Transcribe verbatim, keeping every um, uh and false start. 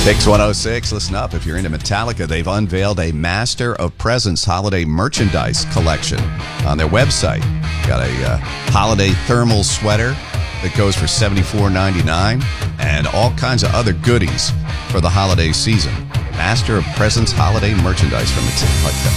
Mix one oh six, listen up. If you're into Metallica, they've unveiled a Master of Presence holiday merchandise collection on their website. Got a uh, holiday thermal sweater that goes for seventy-four ninety-nine and all kinds of other goodies for the holiday season. Master of Presence holiday merchandise from Metallica.